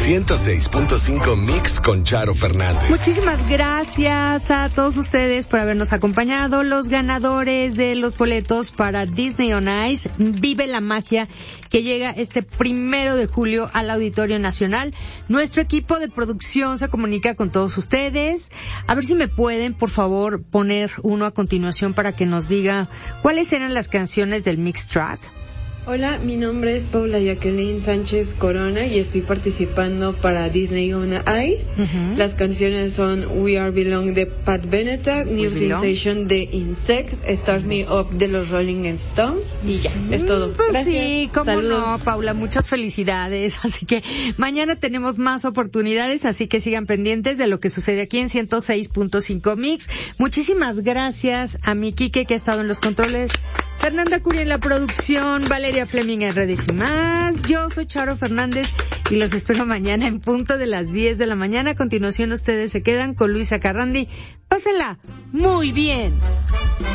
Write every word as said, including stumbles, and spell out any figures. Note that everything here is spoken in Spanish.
ciento seis punto cinco Mix con Charo Fernández. Muchísimas gracias a todos ustedes por habernos acompañado. Los ganadores de los boletos para Disney on Ice, Vive la Magia, que llega este primero de julio al Auditorio Nacional. Nuestro equipo de producción se comunica con todos ustedes. A ver si me pueden, por favor, poner uno a continuación para que nos diga cuáles eran las canciones del Mix Track. Hola, mi nombre es Paula Jacqueline Sánchez Corona y estoy participando para Disney on Ice. Uh-huh. Las canciones son We Are Belong de Pat Benatar, New Sensation de Insect, Start Me Up de los Rolling Stones y ya, es todo. Pues Gracias. Sí, cómo Saludos. No, Paula, muchas felicidades. Así que mañana tenemos más oportunidades, así que sigan pendientes de lo que sucede aquí en ciento seis punto cinco Mix. Muchísimas gracias a mi Quique, que ha estado en los controles, Fernanda Curia en la producción, Valeria Fleming en redes y más. Yo soy Charo Fernández y los espero mañana en punto de las diez de la mañana. A continuación ustedes se quedan con Luisa Carrandi. Pásenla muy bien.